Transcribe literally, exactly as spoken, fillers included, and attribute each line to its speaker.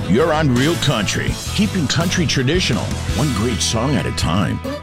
Speaker 1: You're on Real Country, keeping country traditional, one great song at a time.